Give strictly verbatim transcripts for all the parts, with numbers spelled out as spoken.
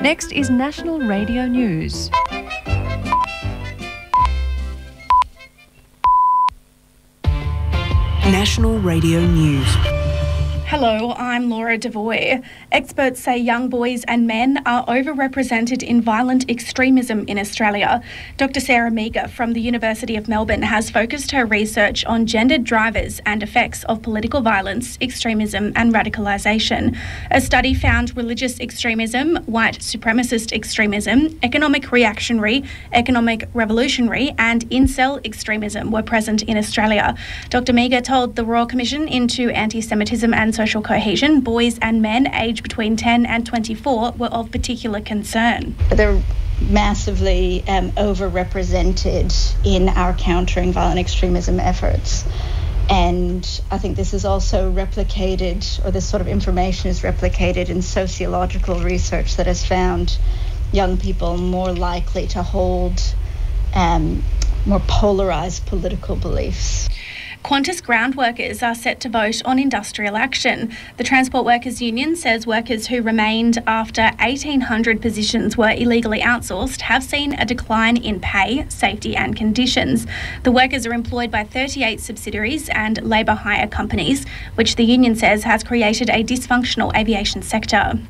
Next is National Radio News. National Radio News. Hello, I'm Laura Devoy. Experts say young boys and men are overrepresented in violent extremism in Australia. Doctor Sarah Meagher from the University of Melbourne has focused her research on gendered drivers and effects of political violence, extremism and radicalisation. A study found religious extremism, white supremacist extremism, economic reactionary, economic revolutionary and incel extremism were present in Australia. Doctor Meagher told the Royal Commission into Anti-Semitism and Social Cohesion, boys and men aged between ten and twenty-four were of particular concern. They're massively um, overrepresented in our countering violent extremism efforts. And I think this is also replicated, or this sort of information is replicated in sociological research that has found young people more likely to hold um, more polarised political beliefs. Qantas ground workers are set to vote on industrial action. The Transport Workers Union says workers who remained after eighteen hundred positions were illegally outsourced have seen a decline in pay, safety and conditions. The workers are employed by thirty-eight subsidiaries and labour hire companies, which the union says has created a dysfunctional aviation sector.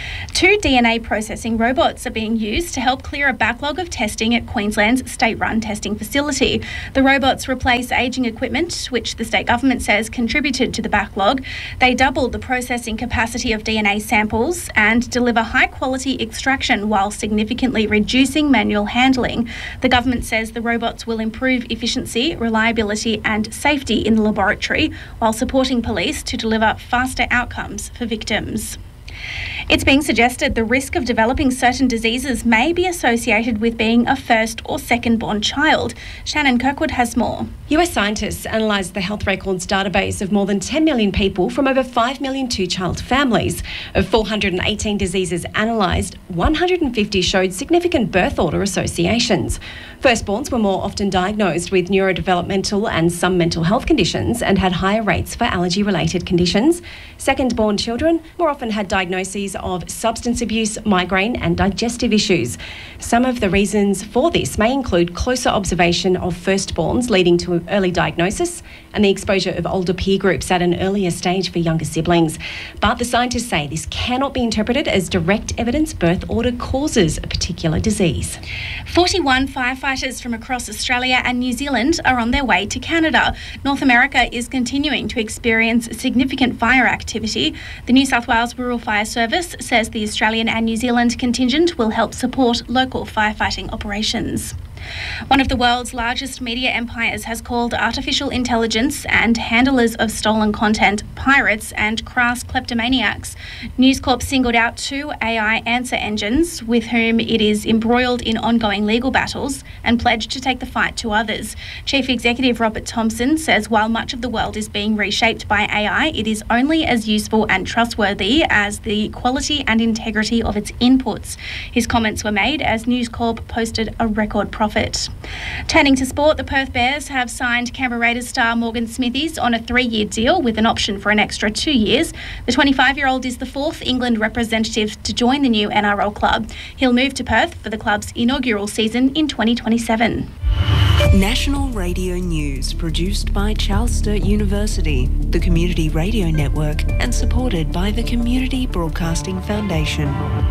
Two D N A processing robots are being used to help clear a backlog of testing at Queensland's state-run testing facility. The robots replace ageing equipment, which the state government says contributed to the backlog. They double the processing capacity of D N A samples and deliver high-quality extraction while significantly reducing manual handling. The government says the robots will improve efficiency, reliability and safety in the laboratory while supporting police to deliver faster outcomes for victims. It's being suggested the risk of developing certain diseases may be associated with being a first or second-born child. Shannon Kirkwood has more. U S scientists analysed the health records database of more than ten million people from over five million two-child families. Of four hundred eighteen diseases analysed, one hundred fifty showed significant birth order associations. Firstborns were more often diagnosed with neurodevelopmental and some mental health conditions and had higher rates for allergy-related conditions. Second-born children more often had diagnoses of substance abuse, migraine and digestive issues. Some of the reasons for this may include closer observation of firstborns leading to early diagnosis and the exposure of older peer groups at an earlier stage for younger siblings. But the scientists say this cannot be interpreted as direct evidence birth order causes a particular disease. forty-one firefighters from across Australia and New Zealand are on their way to Canada. North America is continuing to experience significant fire activity. The New South Wales Rural Fire Service says the Australian and New Zealand contingent will help support local firefighting operations. One of the world's largest media empires has called artificial intelligence and handlers of stolen content pirates and crass kleptomaniacs. News Corp singled out two A I answer engines with whom it is embroiled in ongoing legal battles and pledged to take the fight to others. Chief Executive Robert Thomson says while much of the world is being reshaped by A I, it is only as useful and trustworthy as the quality and integrity of its inputs. His comments were made as News Corp posted a record profit. Turning to sport, the Perth Bears have signed Canberra Raiders star Morgan Smithies on a three-year deal with an option for an extra two years. The twenty-five-year-old is the fourth England representative to join the new N R L club. He'll move to Perth for the club's inaugural season in twenty twenty-seven. National Radio News, produced by Charles Sturt University, the Community Radio Network, and supported by the Community Broadcasting Foundation.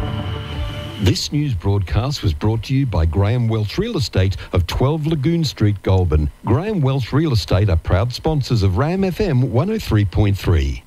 This news broadcast was brought to you by Graham Welch Real Estate of twelve Lagoon Street, Goulburn. Graham Welch Real Estate are proud sponsors of RAM F M one oh three point three.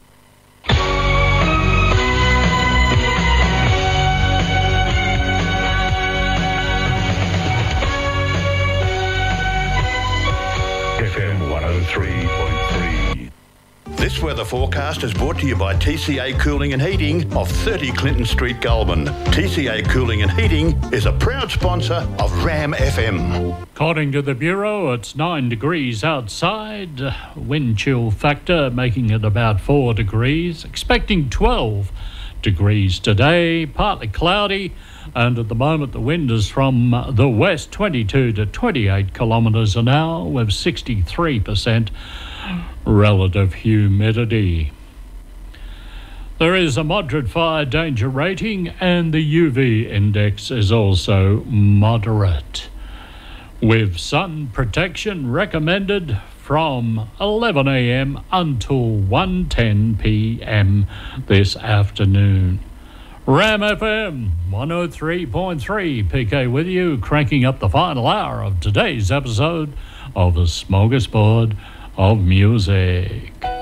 F M one oh three point three. This weather forecast is brought to you by T C A Cooling and Heating of thirty Clinton Street, Goulburn. T C A Cooling and Heating is a proud sponsor of RAM F M. According to the Bureau, it's nine degrees outside. Wind chill factor making it about four degrees. Expecting twelve degrees today, partly cloudy. And at the moment the wind is from the west, twenty-two to twenty-eight kilometres an hour with sixty-three percent relative humidity. There is a moderate fire danger rating and the U V index is also moderate, with sun protection recommended from eleven a m until one ten p m this afternoon. Ram F M one oh three point three, P K with you, cranking up the final hour of today's episode of the Smorgasbord of Music.